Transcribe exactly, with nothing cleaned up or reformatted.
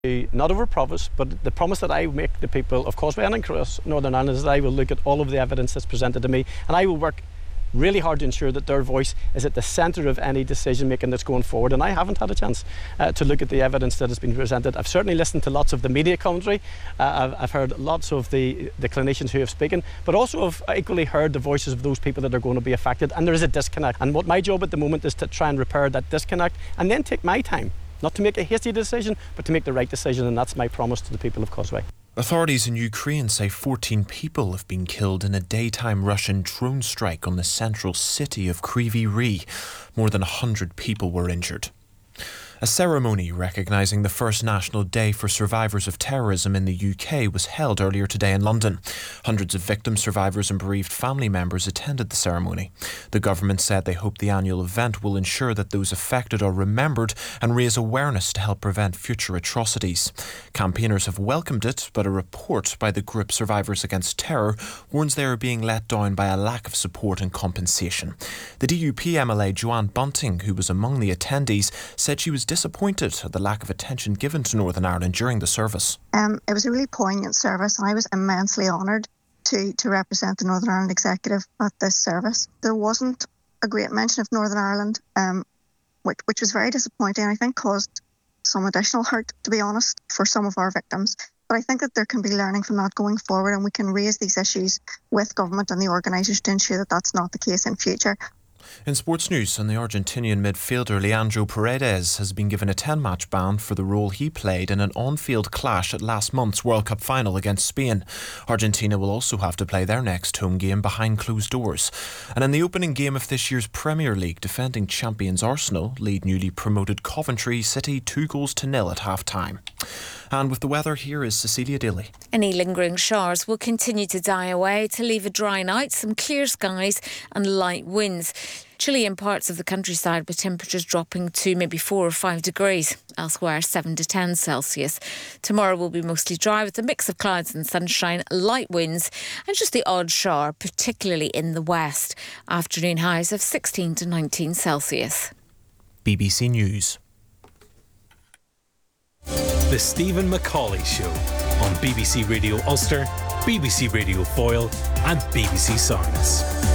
not over-promise, but the promise that I make the people of Causeway and across Northern Ireland is that I will look at all of the evidence that's presented to me, and I will work really hard to ensure that their voice is at the centre of any decision making that's going forward. And I haven't had a chance uh, to look at the evidence that has been presented. I've certainly listened to lots of the media commentary. Uh, I've, I've heard lots of the, the clinicians who have spoken, but also have equally heard the voices of those people that are going to be affected. And there is a disconnect. And what my job at the moment is to try and repair that disconnect and then take my time. Not to make a hasty decision, but to make the right decision, and that's my promise to the people of Causeway. Authorities in Ukraine say fourteen people have been killed in a daytime Russian drone strike on the central city of Kryvyi Rih. More than one hundred people were injured. A ceremony recognising the first National Day for Survivors of Terrorism in the U K was held earlier today in London. Hundreds of victim survivors and bereaved family members attended the ceremony. The government said they hope the annual event will ensure that those affected are remembered and raise awareness to help prevent future atrocities. Campaigners have welcomed it, but a report by the group Survivors Against Terror warns they are being let down by a lack of support and compensation. The D U P M L A Joanne Bunting, who was among the attendees, said she was disappointed at the lack of attention given to Northern Ireland during the service. Um, it was a really poignant service, and I was immensely honoured to, to represent the Northern Ireland Executive at this service. There wasn't a great mention of Northern Ireland, um, which, which was very disappointing, and I think caused some additional hurt, to be honest, for some of our victims. But I think that there can be learning from that going forward, and we can raise these issues with government and the organisers to ensure that that's not the case in future. In sports news, and the Argentinian midfielder Leandro Paredes has been given a ten-match ban for the role he played in an on-field clash at last month's World Cup final against Spain. Argentina will also have to play their next home game behind closed doors. And in the opening game of this year's Premier League, defending champions Arsenal lead newly promoted Coventry City two goals to nil at half-time. And with the weather, here is Cecilia Daly. Any lingering showers will continue to die away to leave a dry night, some clear skies and light winds. Chilly in parts of the countryside, with temperatures dropping to maybe four or five degrees. Elsewhere, seven to ten Celsius. Tomorrow will be mostly dry with a mix of clouds and sunshine, light winds and just the odd shower, particularly in the west. Afternoon highs of sixteen to nineteen Celsius. B B C News. The Stephen Macaulay Show on B B C Radio Ulster, B B C Radio Foyle and B B C Sounds.